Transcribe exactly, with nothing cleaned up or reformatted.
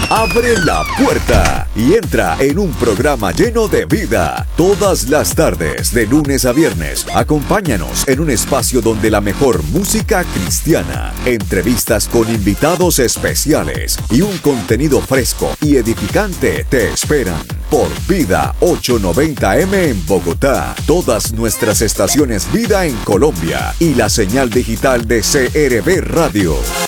Abre la puerta y entra en un programa lleno de vida. Todas las tardes, de lunes a viernes, acompáñanos en un espacio donde la mejor música cristiana, entrevistas con invitados especiales y un contenido fresco y edificante te esperan. Por Vida ochocientos noventa eme en Bogotá, todas nuestras estaciones Vida en Colombia y la señal digital de C R B Radio.